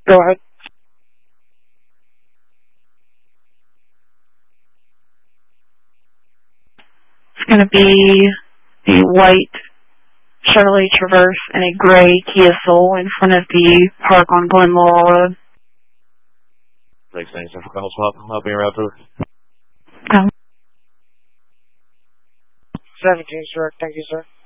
Go ahead. It's going to be a white Chevrolet Traverse and a gray Kia Soul in front of the park on Glen Laurel Road. Thanks, for calling swap. I'll be around to it. 17, sir. Thank you, sir.